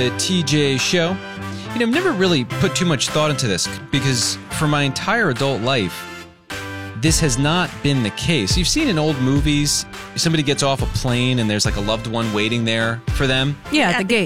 TJ show. You know, I've never really put too much thought into this because for my entire adult life, this has not been the case. You've seen in old movies, somebody gets off a plane and there's like a loved one waiting there for them. Yeah, at the gate.